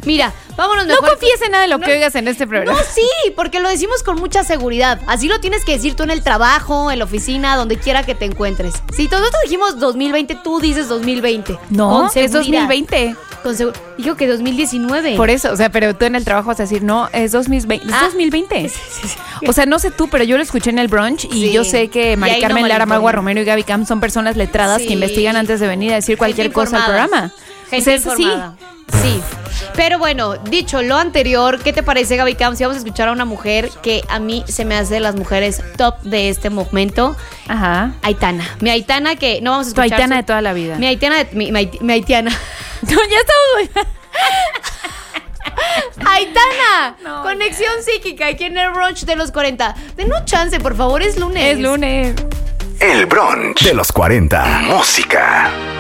Mira, vámonos No mejor. confíes en nada de lo que oigas en este programa. No, sí, porque lo decimos con mucha seguridad. Así lo tienes que decir tú en el trabajo, en la oficina, donde quiera que te encuentres. Si nosotros dijimos 2020, tú dices 2020. No, Con es seguridad. 2020. Dijo que 2019. Por eso, o sea, pero tú en el trabajo vas a decir, no, es 2020. Es 2020. O sea, no sé tú, pero yo lo escuché en el brunch y Sí. yo sé que Y Mari ahí Carmen no Lara, malinforman. Magua Romero y Gaby Cam son personas letradas Sí. que investigan antes de venir a decir cualquier Gente cosa al informada. programa. Gente O sea, es así. informada. Sí. Pero bueno, dicho lo anterior, ¿qué te parece, Gaby Cam? Si vamos a escuchar a una mujer que a mí se me hace de las mujeres top de este momento, Ajá. Aitana. Mi Aitana que no vamos a Tu escuchar. Aitana de toda la vida. Mi Aitana de... Mi Aitana. No, ya estamos. ¡Aitana! No, Conexión psíquica aquí en el brunch de los 40. Denos chance, por favor, es lunes. Es lunes. El brunch de los 40. Música.